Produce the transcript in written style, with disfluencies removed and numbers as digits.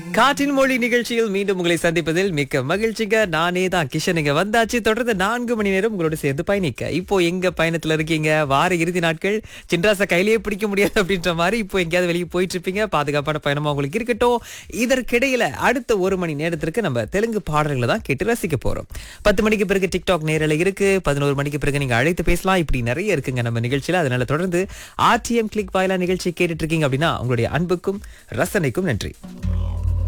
காற்றின் மொழி நிகழ்ச்சியில் மீண்டும் உங்களை சந்திப்பதில் மிக்க மகிழ்ச்சிங்க. நானே தான் கிஷன். இங்க வந்தாச்சு. தொடர்ந்து 4 மணி நேரம் உங்களோட சேர்ந்து பயணிக்க. இப்போ எங்க பயணத்துல இருக்கீங்க? வார இறுதி நாட்கள் சின்ராச கையிலேயே பிடிக்க முடியாது அப்படின்ற மாதிரி இப்போ எங்கேயாவது வெளியே போயிட்டு இருப்பீங்க. பாதுகாப்பான பயணமா உங்களுக்கு இருக்கட்டும். இதற்கிடையில அடுத்த 1 மணி நேரத்திற்கு நம்ம தெலுங்கு பாடல்களை தான் கேட்டு ரசிக்க போறோம். 10 மணிக்கு பிறகு டிக்டாக் நேரலை இருக்கு. 11 மணிக்கு பிறகு நீங்க அழைத்து பேசலாம். இப்படி நிறைய இருக்குங்க நம்ம நிகழ்ச்சியில. அதனால தொடர்ந்து ஆர்டிஎம் கிளிக் வாயிலா நிகழ்ச்சி கேட்டுட்டு இருக்கீங்க அப்படின்னா உங்களுடைய அன்புக்கும் ரசனைக்கும் நன்றி.